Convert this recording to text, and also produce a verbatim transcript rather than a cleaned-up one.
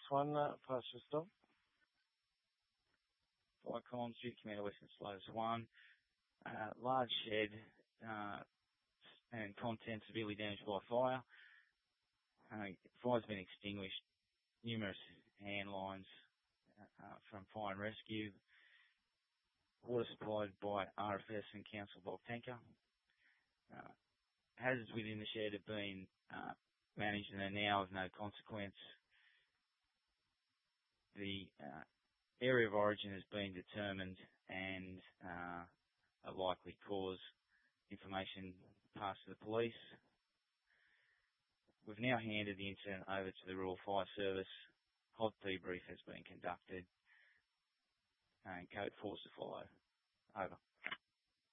one, uh, pass your stop. Fire comms, Duty Commander Western Slows one. Uh, large shed uh, and contents severely damaged by fire. Uh, fire's been extinguished. Numerous hand lines uh, from fire and rescue. Water supplied by R F S and Council bulk tanker. Uh, hazards within the shed have been uh, managed and are now of no consequence. The uh, area of origin has been determined and uh, a likely cause information passed to the police. We've now handed the incident over to the Royal Fire Service. Hot debrief has been conducted and code force to follow. Over.